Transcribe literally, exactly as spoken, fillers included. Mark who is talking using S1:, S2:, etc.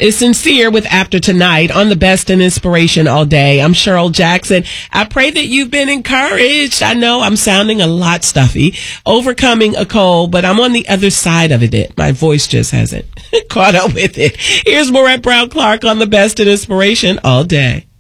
S1: is Sincere with After Tonight on the Best in Inspiration all day. I'm Cheryl Jackson. I pray that you've been encouraged. I know I'm sounding a lot stuffy, overcoming a cold, but I'm on the other side of it. My voice just hasn't caught up with it. Here's Maurette Brown Clark on the Best in Inspiration all day.